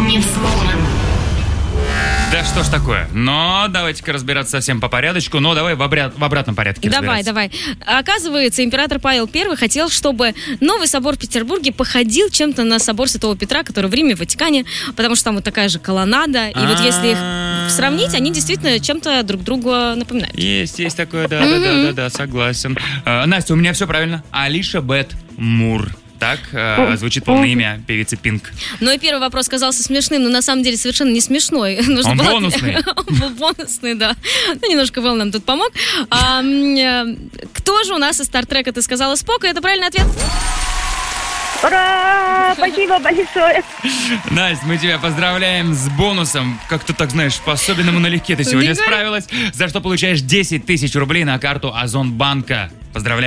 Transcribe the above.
невзломан. Да что ж такое? Но давайте-ка разбираться совсем по порядочку. Но давай в обратном порядке разбираться. Давай. Оказывается, император Павел I хотел, чтобы новый собор в Петербурге походил чем-то на собор Святого Петра, который в Риме, в Ватикане, потому что там вот такая же колоннада. И вот если их сравнить, они действительно чем-то друг другу напоминают. Есть такое, да, согласен. Настя, у меня все правильно. Алиша Бет Мур. Так звучит полное имя певицы Пинк. Ну и первый вопрос казался смешным, но на самом деле совершенно не смешной. Он бонусный. Он был бонусный, да. Ну, немножко Вэл нам тут помог. Кто же у нас из Стартрека, ты сказала, Спок, и это правильный ответ? Ура! Спасибо большое. Настя, мы тебя поздравляем с бонусом. Как-то так, знаешь, по-особенному налегке ты сегодня справилась, за что получаешь 10 тысяч рублей на карту Озон банка. Поздравляем.